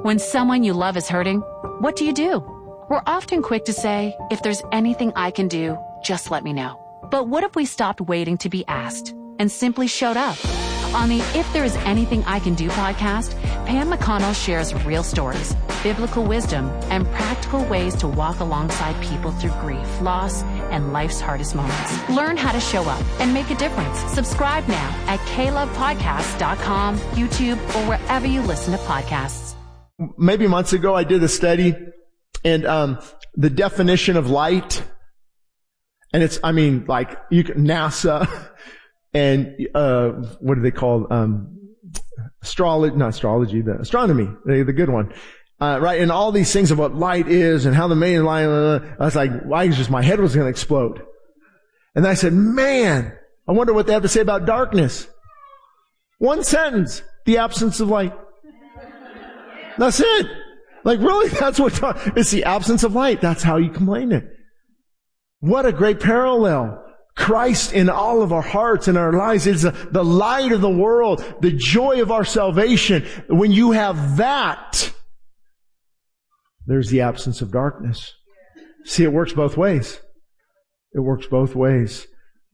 When someone you love is hurting, what do? We're often quick to say, if there's anything I can do, just let me know. But what if we stopped waiting to be asked and simply showed up? On the If There Is Anything I Can Do podcast, Pam McConnell shares real stories, biblical wisdom, and practical ways to walk alongside people through grief, loss, and life's hardest moments. Learn how to show up and make a difference. Subscribe now at klovepodcast.com, YouTube, or wherever you listen to podcasts. Maybe months ago, I did a study, and the definition of light, and it's, NASA, and what do they call astronomy, the good one, right? And all these things of what light is and how the main light. I was like, my head was going to explode. And then I said, man, I wonder what they have to say about darkness. One sentence: the absence of light. That's it. Like, really, that's what it's the absence of light. That's how you explain it. What a great parallel. Christ in all of our hearts and our lives is the light of the world, the joy of our salvation. When you have that, there's the absence of darkness. See, it works both ways. It works both ways.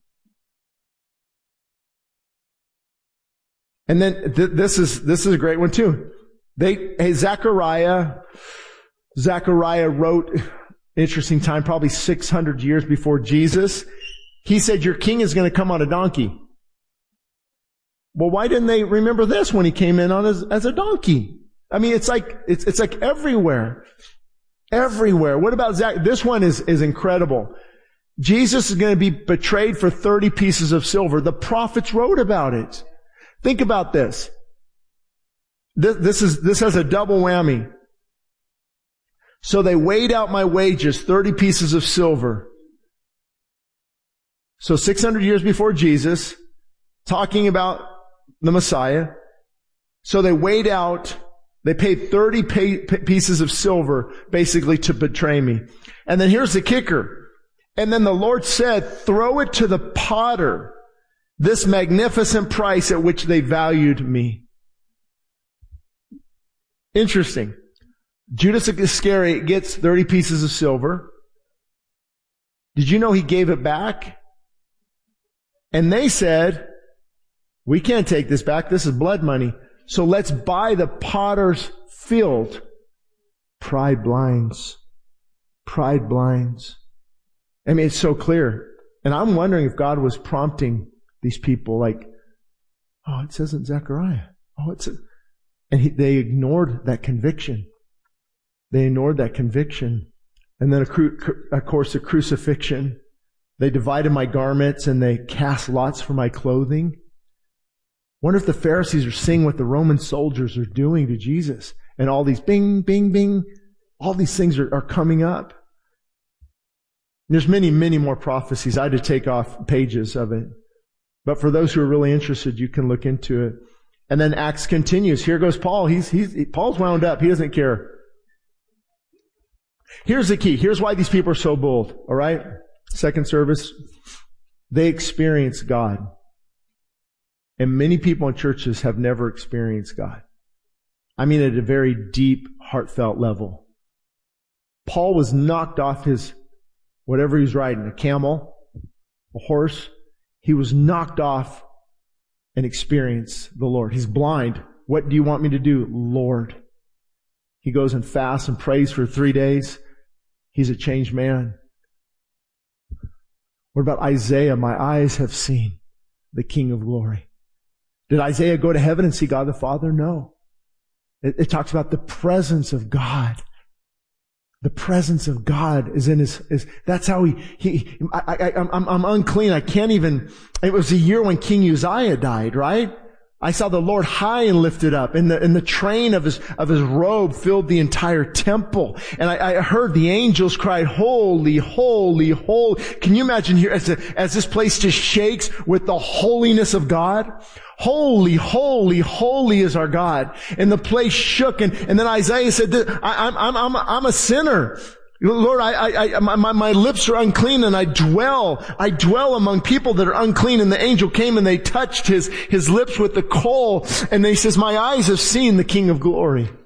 And then this is a great one too. Zechariah wrote, interesting time, probably 600 years before Jesus. He said, your king is going to come on a donkey. Well, why didn't they remember this when he came in as a donkey? I mean, it's like everywhere. Everywhere. What about this one is incredible. Jesus is going to be betrayed for 30 pieces of silver. The prophets wrote about it. Think about this. This has a double whammy. So they weighed out my wages, 30 pieces of silver. So 600 years before Jesus, talking about the Messiah. So they weighed out, they paid 30 pieces of silver basically to betray me. And then here's the kicker. And then the Lord said, throw it to the potter, this magnificent price at which they valued me. Interesting. Judas Iscariot gets 30 pieces of silver. Did you know he gave it back? And they said, we can't take this back. This is blood money. So let's buy the potter's field. Pride blinds. Pride blinds. I mean, it's so clear. And I'm wondering if God was prompting these people like, oh, it says in Zechariah. They ignored that conviction. They ignored that conviction. And then, of course, the crucifixion. They divided my garments and they cast lots for my clothing. Wonder if the Pharisees are seeing what the Roman soldiers are doing to Jesus. And all these bing, bing, bing, all these things are coming up. There's many, many more prophecies. I had to take off pages of it. But for those who are really interested, you can look into it. And then Acts continues. Here goes Paul. Paul's wound up. He doesn't care. Here's the key. Here's why these people are so bold. All right? Second service. They experience God. And many people in churches have never experienced God. I mean, at a very deep, heartfelt level. Paul was knocked off his, whatever he was riding, a camel, a horse. He was knocked off and experienced the Lord. He's blind. What do you want me to do, Lord? He goes and fasts and prays for 3 days. He's a changed man. What about Isaiah? My eyes have seen the King of glory. Did Isaiah go to heaven and see God the Father? No. It talks about the presence of God. The presence of God is in that's how I'm unclean. I can't even, it was the year when King Uzziah died, right? I saw the Lord high and lifted up, and the train of his robe filled the entire temple. And I heard the angels cry, holy, holy, holy. Can you imagine here as this place just shakes with the holiness of God? Holy, holy, holy is our God. And the place shook, and then Isaiah said, I'm a sinner. Lord, my lips are unclean, and I dwell among people that are unclean. And the angel came and they touched his lips with the coal, and he says, my eyes have seen the King of glory.